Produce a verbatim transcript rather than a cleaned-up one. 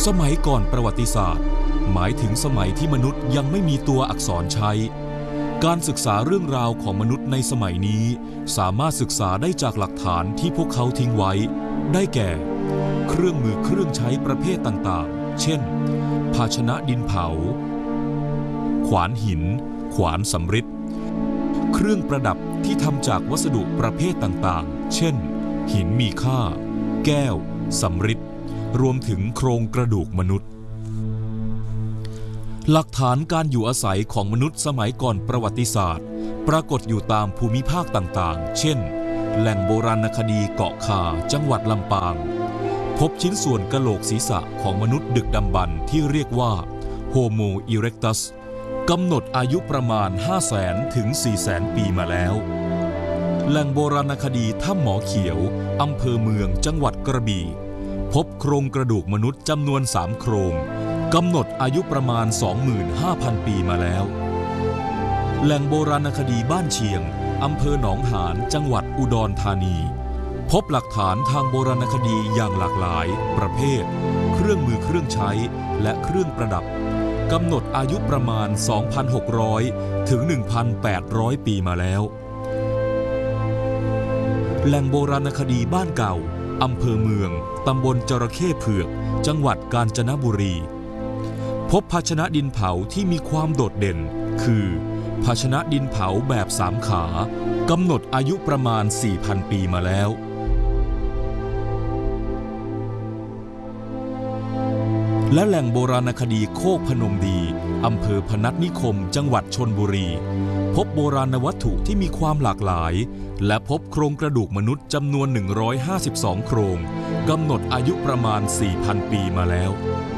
สมัยก่อนประวัติศาสตร์หมายถึงสมัยที่มนุษย์ยังไม่มีตัวอักษรใช้การศึกษาเรื่องราวของมนุษย์ในสมัยนี้สามารถศึกษาได้จากหลักฐานที่พวกเขาทิ้งไว้ได้แก่เครื่องมือเครื่องใช้ประเภทต่างๆเช่นภาชนะดินเผาขวานหินขวานสำริดเครื่องประดับที่ทำจากวัสดุประเภทต่างๆเช่นหินมีค่าแก้วสำริดรวมถึงโครงกระดูกมนุษย์หลักฐานการอยู่อาศัยของมนุษย์สมัยก่อนประวัติศาสตร์ปรากฏอยู่ตามภูมิภาคต่างๆเช่นแหล่งโบราณคดีเกาะคาจังหวัดลำปางพบชิ้นส่วนกะโหลกศีรษะของมนุษย์ดึกดำบรรพ์ที่เรียกว่า Homo erectus กำหนดอายุประมาณ ห้าแสน ถึง สี่แสน ปีมาแล้วแหล่งโบราณคดีถ้ำหมอเขียวอำเภอเมืองจังหวัดกระบี่พบโครงกระดูกมนุษย์จำนวนสามโครงกำหนดอายุประมาณ สองหมื่นห้าพัน ปีมาแล้วแหล่งโบราณคดีบ้านเชียงอำเภอหนองหานจังหวัดอุดรธานีพบหลักฐานทางโบราณคดีอย่างหลากหลายประเภทเครื่องมือเครื่องใช้และเครื่องประดับกำหนดอายุประมาณ สองพันหกร้อย ถึง หนึ่งพันแปดร้อย ปีมาแล้วแหล่งโบราณคดีบ้านเก่าอำเภอเมืองตำบลจระเข้เผือกจังหวัดกาญจนบุรีพบภาชนะดินเผาที่มีความโดดเด่นคือภาชนะดินเผาแบบสามขากำหนดอายุประมาณ สี่พัน ปีมาแล้วและแหล่งโบราณคดีโคกพนมดีอำเภอพนัสนิคมจังหวัดชลบุรีพบโบราณวัตถุที่มีความหลากหลายและพบโครงกระดูกมนุษย์จำนวนหนึ่งร้อยห้าสิบสองโครงกำหนดอายุประมาณ สี่พัน ปีมาแล้ว